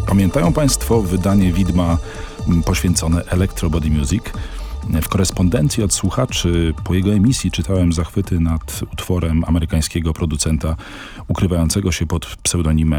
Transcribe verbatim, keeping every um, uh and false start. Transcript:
Pamiętają Państwo wydanie widma poświęcone Electro Body Music? W korespondencji od słuchaczy po jego emisji czytałem zachwyty nad utworem amerykańskiego producenta ukrywającego się pod pseudonimem